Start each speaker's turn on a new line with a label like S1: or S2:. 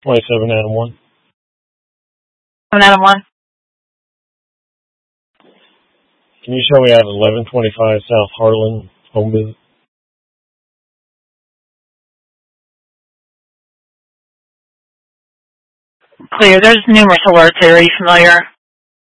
S1: 27 Adam 1.
S2: 7 Adam 1.
S1: Can you show me at 1125 South Harlan, home visit?
S2: Clear. There's numerous alerts here. Are you familiar?